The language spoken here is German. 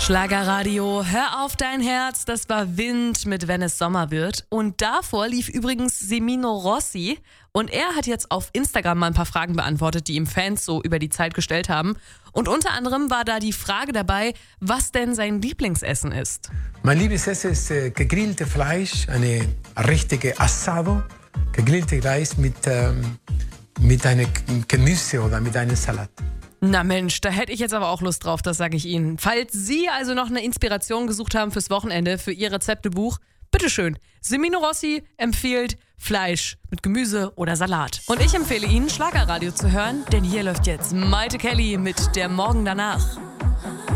Schlagerradio, hör auf dein Herz, das war Wind mit Wenn es Sommer wird. Und davor lief übrigens Semino Rossi und er hat jetzt auf Instagram mal ein paar Fragen beantwortet, die ihm Fans so über die Zeit gestellt haben. Und unter anderem war da die Frage dabei, was denn sein Lieblingsessen ist. Mein Lieblingsessen ist gegrillte Fleisch, eine richtige Assado, gegrillte Reis mit einem Gemüse oder mit einem Salat. Na Mensch, da hätte ich jetzt aber auch Lust drauf, das sage ich Ihnen. Falls Sie also noch eine Inspiration gesucht haben fürs Wochenende, für Ihr Rezeptebuch, bitteschön. Semino Rossi empfiehlt Fleisch mit Gemüse oder Salat. Und ich empfehle Ihnen, Schlagerradio zu hören, denn hier läuft jetzt Maite Kelly mit Der Morgen danach.